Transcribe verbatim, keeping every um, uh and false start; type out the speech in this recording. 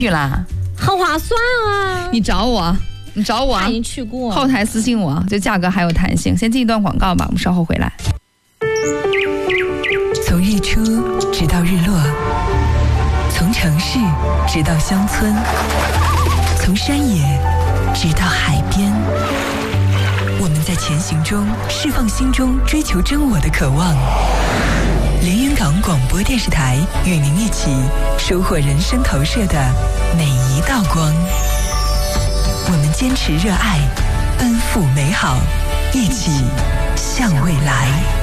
去啦， 好划算啊！ 你找我，你找我啊！ 已经去过， 后台私信我，就价格还有弹性。先进一段广告吧，我们稍后回来。 从日出直到日落，从城市直到乡村，从山野直到海边，我们在前行中释放心中追求真我的渴望。连云港广播电视台与您一起收获人生投射的每一道光。我们坚持热爱，奔赴美好，一起向未来。